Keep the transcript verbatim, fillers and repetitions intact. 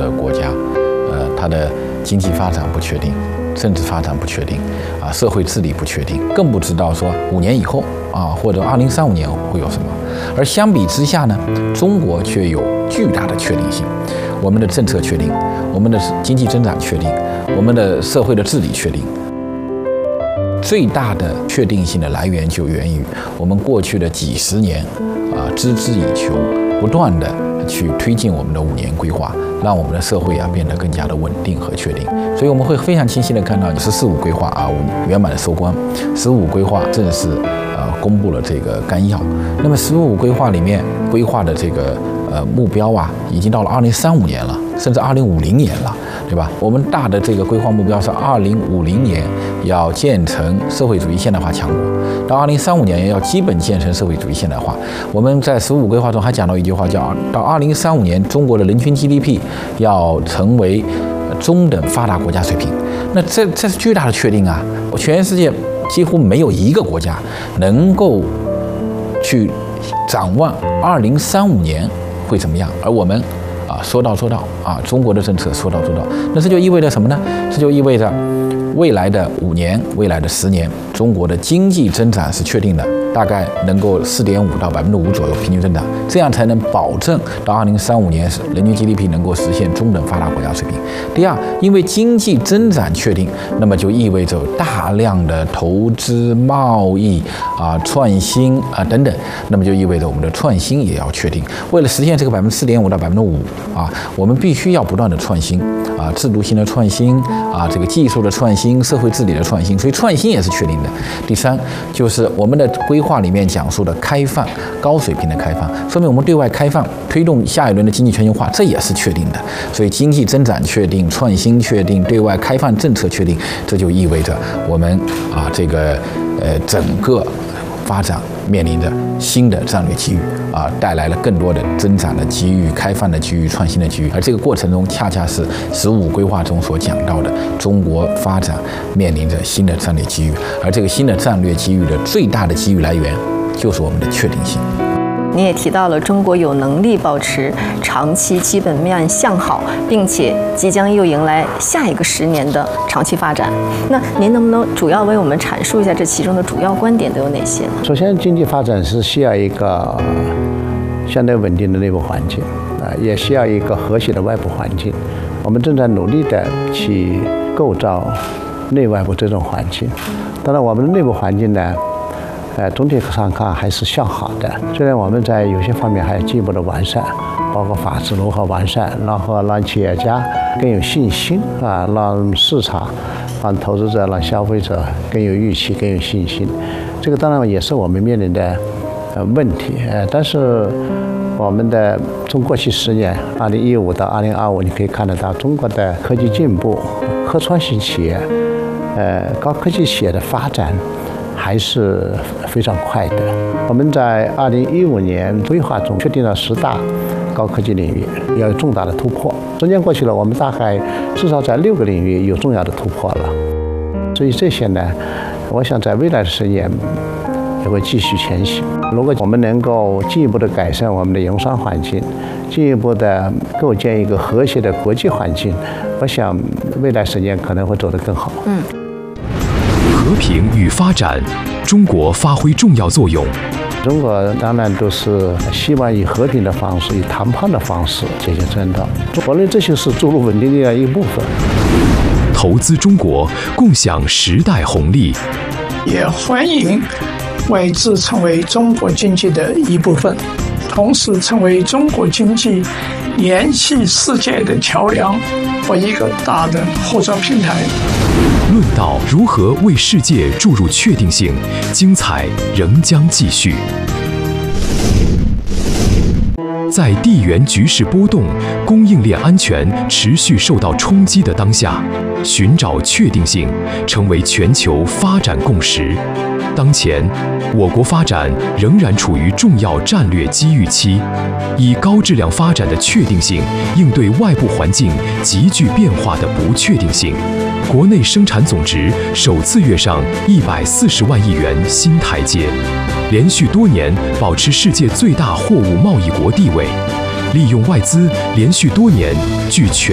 的国家，呃，它的经济发展不确定，政治发展不确定，啊，社会治理不确定，更不知道说五年以后啊，或者二零三五年会有什么。而相比之下呢，中国却有巨大的确定性，我们的政策确定，我们的经济增长确定，我们的社会的治理确定。最大的确定性的来源就源于我们过去的几十年啊，孜孜以求，不断的去推进我们的五年规划，让我们的社会啊变得更加的稳定和确定。所以我们会非常清晰的看到“十四五”规划啊圆满的收官，“十五”规划正式呃公布了这个纲要。那么“十五”规划里面规划的这个呃目标啊，已经到了二零三五年了，甚至二零五零年了。对吧？我们大的这个规划目标是二零五零年要建成社会主义现代化强国，到二零三五年要基本建成社会主义现代化。我们在十五规划中还讲到一句话，叫到二零三五年中国的人均 G D P 要成为中等发达国家水平。那这这是巨大的确定啊！全世界几乎没有一个国家能够去展望二零三五年会怎么样，而我们啊，说到做到啊！中国的政策说到做到，那这就意味着什么呢？这就意味着未来的五年、未来的十年，中国的经济增长是确定的，大概能够四点五到百分之五左右平均增长，这样才能保证到二零三五年人均 G D P 能够实现中等发达国家水平。第二，因为经济增长确定，那么就意味着大量的投资、贸易啊、创新啊等等，那么就意味着我们的创新也要确定。为了实现这个百分之四点五到百分之五啊，我们必须要不断的创新啊，制度性的创新啊，这个技术的创新、社会治理的创新，所以创新也是确定的。第三，就是我们的规划里面讲述的开放、高水平的开放，说明我们对外开放，推动下一轮的经济全球化，这也是确定的。所以经济增长确定，创新确定，对外开放政策确定，这就意味着我们啊这个呃整个发展面临着新的战略机遇啊，带来了更多的增长的机遇、开放的机遇、创新的机遇。而这个过程中，恰恰是十五规划中所讲到的，中国发展面临着新的战略机遇，而这个新的战略机遇的最大的机遇来源，就是我们的确定性。 你也提到了中国有能力保持长期基本面向好，并且即将又迎来下一个十年的长期发展。那您能不能主要为我们阐述一下这其中的主要观点都有哪些呢？ 首先，经济发展是需要一个相对稳定的内部环境啊，也需要一个和谐的外部环境。我们正在努力的去构造内外部这种环境。当然，我们的内部环境呢，呃，总体上看还是向好的。虽然我们在有些方面还要进一步的完善，包括法治如何完善，然后让企业家更有信心啊，让市场、让投资者、让消费者更有预期、更有信心。这个当然也是我们面临的呃问题。呃，但是我们的从过去十年，二零一五到二零二五，你可以看得到中国的科技进步、科创新企业、呃高科技企业的发展还是非常快的。我们在二零一五年规划中确定了十大高科技领域要有重大的突破。中间过去了，我们大概至少在六个领域有重要的突破了。所以这些呢，我想在未来的十年也会继续前行。如果我们能够进一步的改善我们的营商环境，进一步的构建一个和谐的国际环境，我想未来十年可能会走得更好。嗯。 和平与发展，中国发挥重要作用。 中国当然都是希望以和平的方式、以谈判的方式解决争端。我认为这就是注入稳定力的一部分。 投资中国，共享时代红利。 也欢迎外资成为中国经济的一部分，同时成为中国经济联系世界的桥梁和一个大的后招平台。 论道如何为世界注入确定性，精彩仍将继续。在地缘局势波动、供应链安全持续受到冲击的当下，寻找确定性成为全球发展共识。当前，我国发展仍然处于重要战略机遇期，以高质量发展的确定性应对外部环境急剧变化的不确定性。国内生产总值首次跃上一百四十万亿元新台阶，连续多年保持世界最大货物贸易国地位，利用外资连续多年具全